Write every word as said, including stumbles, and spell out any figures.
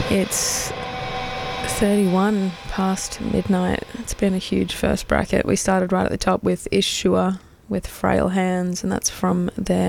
It's thirty-one past midnight. It's been a huge first bracket. We started right at the top with Ishua with Frail Hands, and that's from their